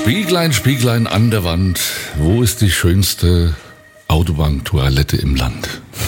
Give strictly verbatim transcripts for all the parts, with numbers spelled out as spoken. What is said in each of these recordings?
Spieglein, Spieglein an der Wand, wo ist die schönste Autobahntoilette im Land?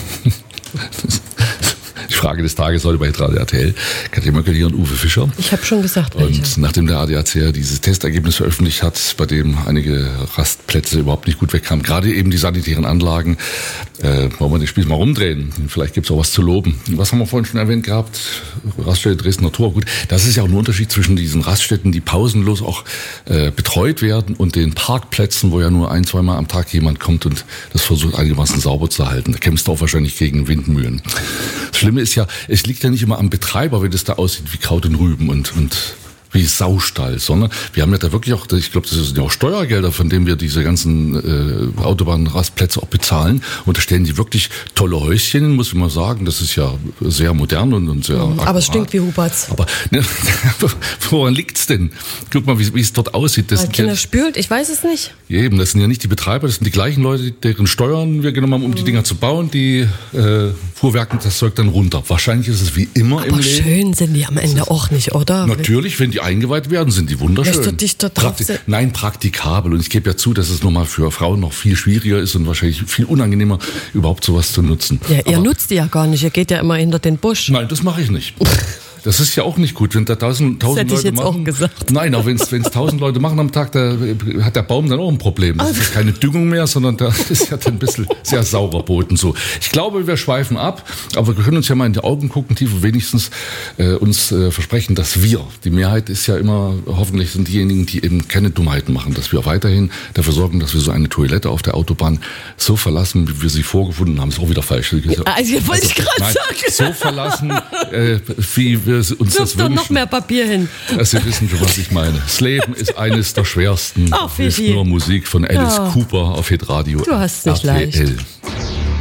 Die Frage des Tages heute bei Radio R T L. Katja Möckel hier und Uwe Fischer. Ich habe schon gesagt, welche. Und nachdem der A D A C dieses Testergebnis veröffentlicht hat, bei dem einige Rastplätze überhaupt nicht gut wegkamen, gerade eben die sanitären Anlagen, äh, wollen wir den Spieß mal rumdrehen. Vielleicht gibt es auch was zu loben. Was haben wir vorhin schon erwähnt gehabt? Raststätte Dresdner Tor. Gut, das ist ja auch ein Unterschied zwischen diesen Raststätten, die pausenlos auch äh, betreut werden, und den Parkplätzen, wo ja nur ein, zweimal am Tag jemand kommt und das versucht einigermaßen sauber zu halten. Da kämpfst du auch wahrscheinlich gegen Windmühlen. Das Schlimme ist ja, es liegt ja nicht immer am Betreiber, wenn das da aussieht wie Kraut und Rüben und, und wie Saustall, sondern wir haben ja da wirklich auch, ich glaube, das sind ja auch Steuergelder, von denen wir diese ganzen äh, Autobahnrastplätze auch bezahlen, und da stellen die wirklich tolle Häuschen hin, muss ich mal sagen. Das ist ja sehr modern und, und sehr mhm, akkurat. Aber es stinkt wie Huberts. Aber ne, woran liegt's denn? Guck mal, wie, wie es dort aussieht. Das Weil Kinder ja, spült, ich weiß es nicht. Eben, das sind ja nicht die Betreiber, das sind die gleichen Leute, deren Steuern wir genommen haben, um mhm. die Dinger zu bauen, die äh, fuhrwerken das Zeug dann runter. Wahrscheinlich ist es wie immer aber im Leben. Aber schön sind die am Ende auch nicht, oder? Natürlich, wenn die eingeweiht werden, sind die wunderschön. Lässt du dich da drauf Prakti- Nein, praktikabel. Und ich gebe ja zu, dass es nochmal für Frauen noch viel schwieriger ist und wahrscheinlich viel unangenehmer, überhaupt sowas zu nutzen. Ja, ihr Aber nutzt die ja gar nicht. Ihr geht ja immer hinter den Busch. Nein, das mache ich nicht. Das ist ja auch nicht gut, wenn da tausend, tausend das hätte Leute ich jetzt machen. Auch gesagt. Nein, auch wenn es tausend Leute machen am Tag, da hat der Baum dann auch ein Problem. Das ist keine Düngung mehr, sondern da ist ja dann ein bisschen sehr saurer Boden so. Ich glaube, wir schweifen ab, aber wir können uns ja mal in die Augen gucken, tief, und wenigstens äh, uns äh, versprechen, dass wir, die Mehrheit ist ja immer, hoffentlich sind diejenigen, die eben keine Dummheiten machen, dass wir weiterhin dafür sorgen, dass wir so eine Toilette auf der Autobahn so verlassen, wie wir sie vorgefunden haben. Ist auch wieder falsch. Ja, also, wollte also, ich gerade sagen. So verlassen, äh, wie wir uns Wirf das wünschen. noch mehr Papier hin. Sie wissen schon, was ich meine. Das Leben ist eines der schwersten. Ach, ist nur Musik von Alice ja. Cooper auf Hitradio. Du hast es nicht R T L. leicht.